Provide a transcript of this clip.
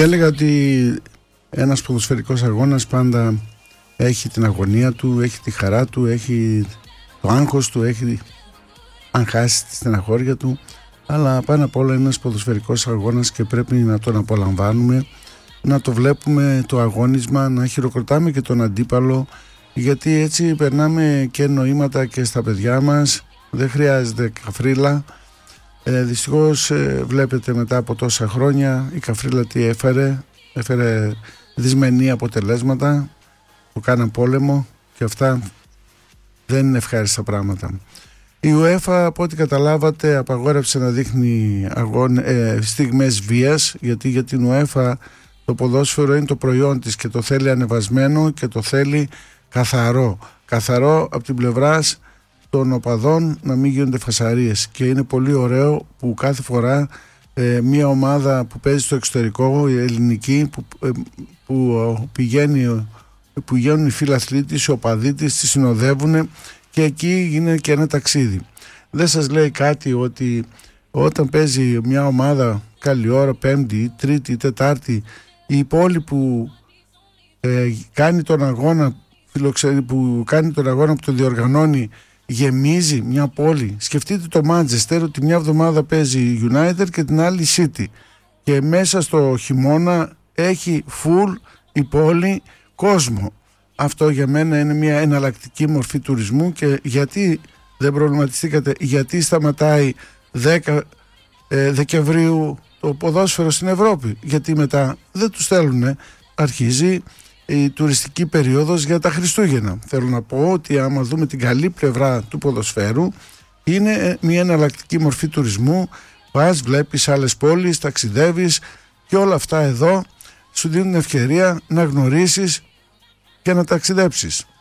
Και έλεγα ότι ένας ποδοσφαιρικός αγώνας πάντα έχει την αγωνία του, έχει τη χαρά του, έχει το άγχος του, έχει αν χάσει τη στεναχώρια του, αλλά πάνω απ' όλα είναι ένας ποδοσφαιρικός αγώνας και πρέπει να τον απολαμβάνουμε, να το βλέπουμε το αγώνισμα, να χειροκροτάμε και τον αντίπαλο, γιατί έτσι περνάμε και νοήματα και στα παιδιά μας. Δεν χρειάζεται καφρίλα. Δυστυχώς βλέπετε μετά από τόσα χρόνια η καφρίλα τι έφερε δυσμενή αποτελέσματα, που κάναν πόλεμο, και αυτά δεν είναι ευχάριστα πράγματα. Η UEFA, από ό,τι καταλάβατε, απαγόρευσε να δείχνει στιγμές βίας, γιατί για την UEFA το ποδόσφαιρο είναι το προϊόν της και το θέλει ανεβασμένο και το θέλει καθαρό από την πλευρά των οπαδών, να μην γίνονται φασαρίες. Και είναι πολύ ωραίο που κάθε φορά μια ομάδα που παίζει στο εξωτερικό, η ελληνική, που πηγαίνουν οι φίλαθλοί της, οι οπαδοί της, τη συνοδεύουν, και εκεί γίνεται και ένα ταξίδι. Δεν σας λέει κάτι ότι όταν παίζει μια ομάδα καλή ώρα, Πέμπτη, Τρίτη, Τετάρτη, η πόλη που κάνει τον αγώνα, που το διοργανώνει, γεμίζει μια πόλη. Σκεφτείτε το Μάντσεστερ, ότι μια εβδομάδα παίζει United και την άλλη City, και μέσα στο χειμώνα έχει full η πόλη κόσμο. Αυτό για μένα είναι μια εναλλακτική μορφή τουρισμού. Και γιατί δεν προβληματιστήκατε γιατί σταματάει 10 Δεκεμβρίου το ποδόσφαιρο στην Ευρώπη? Γιατί μετά δεν τους θέλουν. Αρχίζει η τουριστική περίοδος για τα Χριστούγεννα. Θέλω να πω ότι άμα δούμε την καλή πλευρά του ποδοσφαίρου, είναι μια εναλλακτική μορφή τουρισμού. Πας, βλέπεις άλλες πόλεις, ταξιδεύεις, και όλα αυτά εδώ σου δίνουν ευκαιρία να γνωρίσεις και να ταξιδέψεις.